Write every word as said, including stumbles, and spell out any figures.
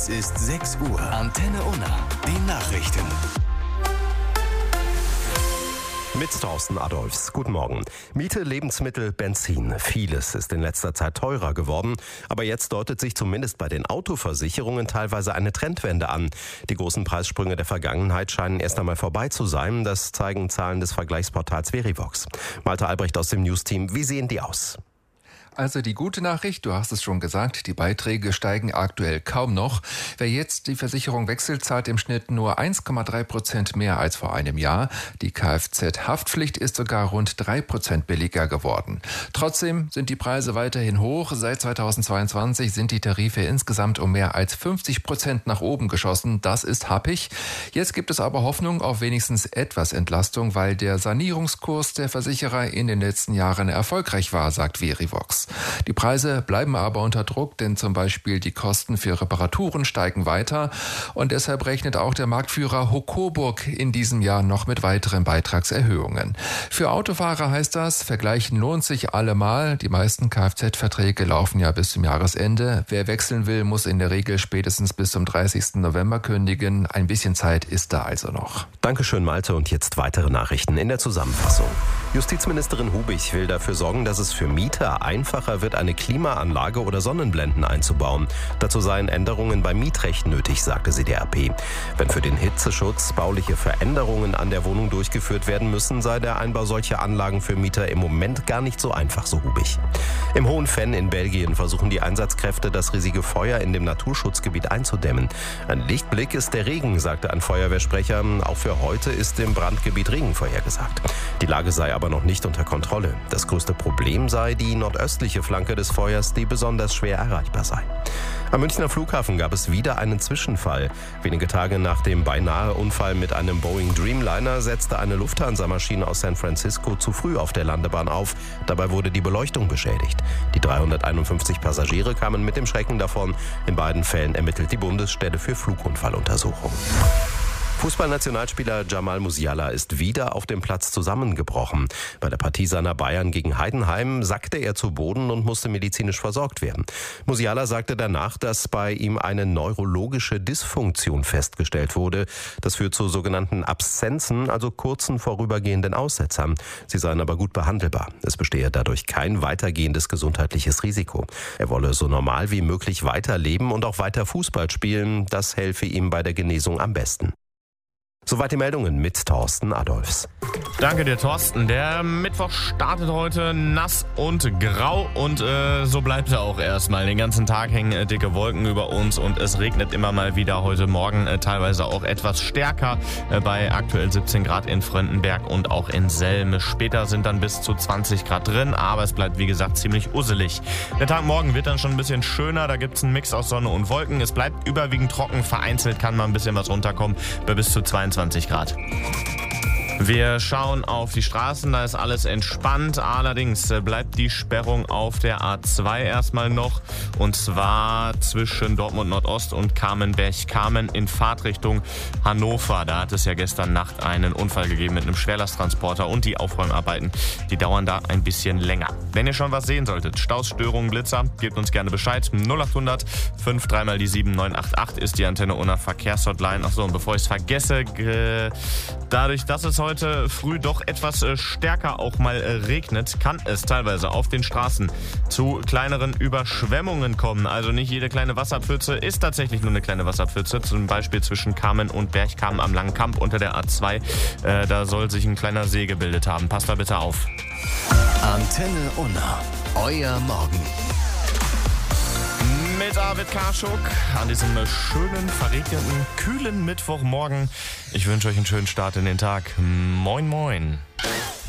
Es ist sechs Uhr. Antenne Unna. Die Nachrichten. Mit Thorsten Adolfs. Guten Morgen. Miete, Lebensmittel, Benzin. Vieles ist in letzter Zeit teurer geworden. Aber jetzt deutet sich zumindest bei den Autoversicherungen teilweise eine Trendwende an. Die großen Preissprünge der Vergangenheit scheinen erst einmal vorbei zu sein. Das zeigen Zahlen des Vergleichsportals Verivox. Malte Albrecht aus dem News-Team. Wie sehen die aus? Also die gute Nachricht, du hast es schon gesagt, die Beiträge steigen aktuell kaum noch. Wer jetzt die Versicherung wechselt, zahlt im Schnitt nur eins Komma drei Prozent mehr als vor einem Jahr. Die Kfz-Haftpflicht ist sogar rund drei Prozent billiger geworden. Trotzdem sind die Preise weiterhin hoch. Seit zweitausendzweiundzwanzig sind die Tarife insgesamt um mehr als fünfzig Prozent nach oben geschossen. Das ist happig. Jetzt gibt es aber Hoffnung auf wenigstens etwas Entlastung, weil der Sanierungskurs der Versicherer in den letzten Jahren erfolgreich war, sagt Verivox. Die Preise bleiben aber unter Druck, denn zum Beispiel die Kosten für Reparaturen steigen weiter und deshalb rechnet auch der Marktführer Hocoburg in diesem Jahr noch mit weiteren Beitragserhöhungen. Für Autofahrer heißt das, vergleichen lohnt sich allemal. Die meisten Kfz-Verträge laufen ja bis zum Jahresende. Wer wechseln will, muss in der Regel spätestens bis zum dreißigsten November kündigen. Ein bisschen Zeit ist da also noch. Dankeschön, Malte. Und jetzt weitere Nachrichten in der Zusammenfassung. Justizministerin Hubig will dafür sorgen, dass es für Mieter einfacher wird, eine Klimaanlage oder Sonnenblenden einzubauen. Dazu seien Änderungen beim Mietrecht nötig, sagte sie der R P. Wenn für den Hitzeschutz bauliche Veränderungen an der Wohnung durchgeführt werden müssen, sei der Einbau solcher Anlagen für Mieter im Moment gar nicht so einfach, so Hubig. Im Hohen Venn in Belgien versuchen die Einsatzkräfte, das riesige Feuer in dem Naturschutzgebiet einzudämmen. Ein Lichtblick ist der Regen, sagte ein Feuerwehrsprecher. Auch für heute ist im Brandgebiet Regen vorhergesagt. Die Lage sei aber noch nicht unter Kontrolle. Das größte Problem sei die nordöstliche Flanke des Feuers, die besonders schwer erreichbar sei. Am Münchner Flughafen gab es wieder einen Zwischenfall. Wenige Tage nach dem beinahe Unfall mit einem Boeing Dreamliner setzte eine Lufthansa-Maschine aus San Francisco zu früh auf der Landebahn auf. Dabei wurde die Beleuchtung beschädigt. Die dreihunderteinundfünfzig Passagiere kamen mit dem Schrecken davon. In beiden Fällen ermittelt die Bundesstelle für Flugunfalluntersuchung. Fußballnationalspieler Jamal Musiala ist wieder auf dem Platz zusammengebrochen. Bei der Partie seiner Bayern gegen Heidenheim sackte er zu Boden und musste medizinisch versorgt werden. Musiala sagte danach, dass bei ihm eine neurologische Dysfunktion festgestellt wurde. Das führt zu sogenannten Abszenzen, also kurzen vorübergehenden Aussetzern. Sie seien aber gut behandelbar. Es bestehe dadurch kein weitergehendes gesundheitliches Risiko. Er wolle so normal wie möglich weiterleben und auch weiter Fußball spielen. Das helfe ihm bei der Genesung am besten. Soweit die Meldungen mit Thorsten Adolfs. Danke dir, Thorsten. Der Mittwoch startet heute nass und grau und äh, so bleibt er auch erstmal. Den ganzen Tag hängen äh, dicke Wolken über uns und es regnet immer mal wieder heute Morgen, äh, teilweise auch etwas stärker, äh, bei aktuell siebzehn Grad in Fröndenberg und auch in Selme. Später sind dann bis zu zwanzig Grad drin, aber es bleibt wie gesagt ziemlich usselig. Der Tag morgen wird dann schon ein bisschen schöner, da gibt es einen Mix aus Sonne und Wolken. Es bleibt überwiegend trocken, vereinzelt kann mal ein bisschen was runterkommen, bei bis zu zweiundzwanzig Grad. Wir schauen auf die Straßen, da ist alles entspannt. Allerdings bleibt die Sperrung auf der A zwei erstmal noch. Und zwar zwischen Dortmund Nordost und Kamenberg-Kamen in Fahrtrichtung Hannover. Da hat es ja gestern Nacht einen Unfall gegeben mit einem Schwerlasttransporter. Und die Aufräumarbeiten, die dauern da ein bisschen länger. Wenn ihr schon was sehen solltet, Staus, Störungen, Blitzer, gebt uns gerne Bescheid. null acht hundert fünf drei mal die sieben neun acht acht ist die Antenne Unna Verkehrshotline. Achso, und bevor ich es vergesse, äh, dadurch, dass es heute früh doch etwas äh, stärker auch mal äh, regnet, kann es teilweise auf den Straßen zu kleineren Überschwemmungen kommen. Also nicht jede kleine Wasserpfütze ist tatsächlich nur eine kleine Wasserpfütze. Zum Beispiel zwischen Kamen und Bergkamen am Langen Kamp unter der A zwei. Äh, da soll sich ein kleiner See gebildet haben. Passt da bitte auf. Antenne Unna, euer Morgen. Mit Arvid Karschuk an diesem schönen, verregneten, kühlen Mittwochmorgen. Ich wünsche euch einen schönen Start in den Tag. Moin, moin.